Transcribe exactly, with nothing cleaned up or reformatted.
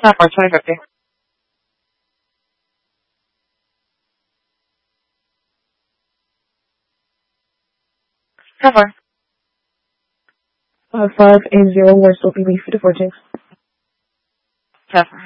How far? twenty fifty. How far? Uh, five eight zero Warsaw, B B fifty-four Jinx. How far?